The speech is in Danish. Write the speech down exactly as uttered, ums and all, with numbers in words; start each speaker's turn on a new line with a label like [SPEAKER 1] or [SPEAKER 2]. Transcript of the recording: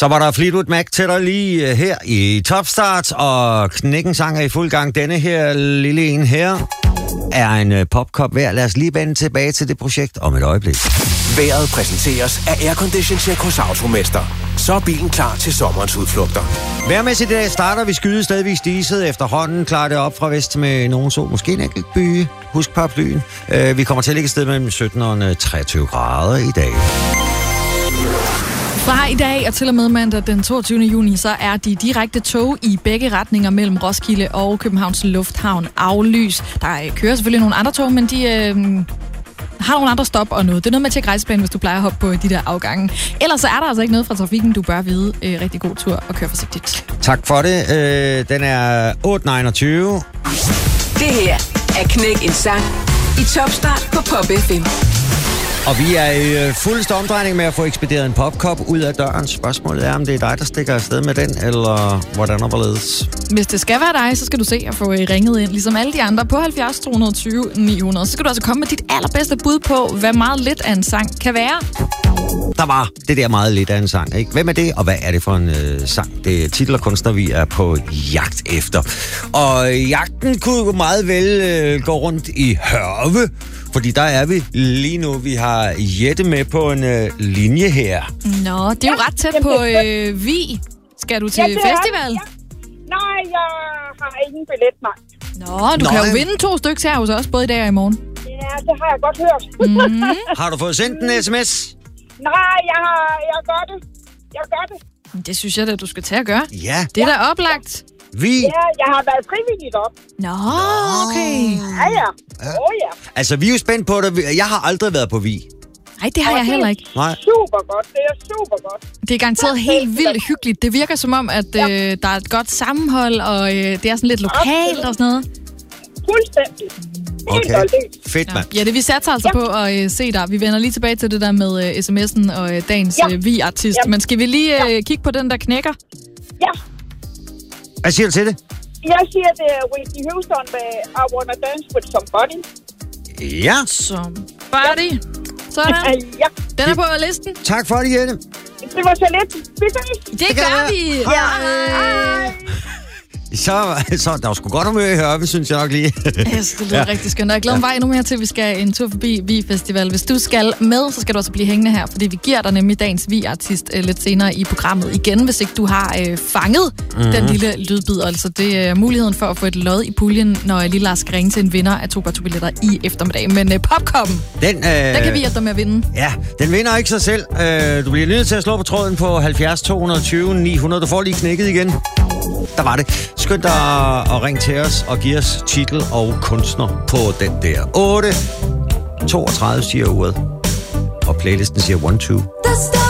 [SPEAKER 1] Så var der Fleetwood Mac til dig lige her i Topstart, og Knækken sang er i fuld gang. Denne her lille en her er en popkop værd. Lad os lige vende tilbage til det projekt om et øjeblik.
[SPEAKER 2] Vejret præsenteres af Aircondition Check hos Automester. Så er bilen klar til sommerens udflugter.
[SPEAKER 1] Vejrmæssigt i dag starter vi skyde stadigvis diset. Efterhånden klarer det op fra vest med nogen sol. Måske en enkelt by. Husk paraplyen. Uh, vi kommer til at ligge et sted mellem sytten og treogtyve grader i dag.
[SPEAKER 3] Fra i dag og til og med mandag den toogtyvende juni, så er de direkte tog i begge retninger mellem Roskilde og Københavns Lufthavn aflyst. Der kører selvfølgelig nogle andre tog, men de øh, har nogle andre stop og noget. Det er noget med at tjekke rejseplanen, hvis du plejer at hoppe på de der afgange. Ellers så er der altså ikke noget fra trafikken, du bør vide. Øh, rigtig god tur og kør forsigtigt.
[SPEAKER 1] Tak for det. Øh, den er otte niogtyve.
[SPEAKER 4] Det her er Knæk en sang i Topstart på Pop F M.
[SPEAKER 1] Og vi er i fuldst omdrejning med at få ekspederet en popkop ud af døren. Spørgsmålet er, om det er dig, der stikker afsted med den, eller hvordan og hvorledes.
[SPEAKER 3] Hvis det skal være dig, så skal du se at få ringet ind, ligesom alle de andre, på halvfjerds to tyve ni hundrede. Så skal du altså komme med dit allerbedste bud på, hvad meget lidt af en sang kan være.
[SPEAKER 1] Der var det der meget lidt af en sang, ikke? Hvem er det, og hvad er det for en øh, sang? Det er titel og kunstner, vi er på jagt efter. Og jagten kunne jo meget vel øh, gå rundt i Hørve, fordi der er vi lige nu. Vi har Jette med på en øh, linje her.
[SPEAKER 3] Nå, det er jo ret tæt på øh, Vig. Skal du til
[SPEAKER 5] ja,
[SPEAKER 3] festival?
[SPEAKER 5] Ja. Nej, jeg har ingen billet, nej.
[SPEAKER 3] Nå, du Nå, kan jo vinde to stykker her hos os, både i dag og i morgen.
[SPEAKER 5] Ja, det har jeg godt hørt.
[SPEAKER 3] Mm-hmm.
[SPEAKER 1] Har du fået sendt en sms?
[SPEAKER 5] Nej, jeg, har, jeg gør det. Jeg gør det.
[SPEAKER 3] Det synes jeg da, du skal tage at gøre.
[SPEAKER 1] Ja.
[SPEAKER 3] Det er da oplagt.
[SPEAKER 1] Vi...
[SPEAKER 5] Ja, jeg har været frivilligt op.
[SPEAKER 3] Nå, okay.
[SPEAKER 5] Ja, ja. Åh, oh, ja.
[SPEAKER 1] Altså, vi er jo spændt på det. Jeg har aldrig været på Vig.
[SPEAKER 3] Nej, det har og jeg heller ikke.
[SPEAKER 1] Nej.
[SPEAKER 5] Super godt. Det er super godt.
[SPEAKER 3] Det er garanteret helt vildt hyggeligt. Det virker som om, at ja. øh, der er et godt sammenhold, og øh, det er sådan lidt lokalt og sådan noget.
[SPEAKER 5] Fuldstændig.
[SPEAKER 1] Okay, fedt mand.
[SPEAKER 3] Ja, det vi satser altså ja. på at øh, se dig. Vi vender lige tilbage til det der med øh, sms'en og øh, dagens ja. øh, vi-artist. Ja. Men skal vi lige øh, ja. kigge på den, der knækker?
[SPEAKER 5] Ja.
[SPEAKER 1] Hvad siger du til det?
[SPEAKER 5] Jeg siger, det er Whitney Houston med I Wanna Dance With Somebody.
[SPEAKER 1] Ja.
[SPEAKER 3] Somebody. Sådan.
[SPEAKER 5] Ja.
[SPEAKER 3] Den er på listen.
[SPEAKER 1] Tak for det, Jette.
[SPEAKER 5] Det var så lidt. Vi ses.
[SPEAKER 3] Det, det gør vi.
[SPEAKER 1] Ja. Hej. Så, så der var sgu godt humør i Hørve, synes jeg nok lige.
[SPEAKER 3] Yes, det lyder ja. rigtig skønt. Og jeg glæder mig ja. endnu mere til, at vi skal en tur forbi Vi Festival. Hvis du skal med, så skal du også blive hængende her, fordi vi giver dig nemlig dagens Vi-artist øh, lidt senere i programmet igen, hvis ikke du har øh, fanget mm-hmm. den lille lydbid. Altså det er øh, muligheden for at få et lod i puljen, når jeg lige Lars skal ringe til en vinder af to billetter i eftermiddag. Men øh, popkoppen, den, øh, den kan vi hjælpe dig med at vinde.
[SPEAKER 1] Ja, den vinder ikke sig selv. Øh, du bliver nødt til at slå på tråden på halvfjerds to tyve ni hundrede. Du får lige knækket igen. Der var det. Skønt dig at ringe til os og give os titel og kunstner på den der. otte toogtredive siger uret. Og playlisten siger one two.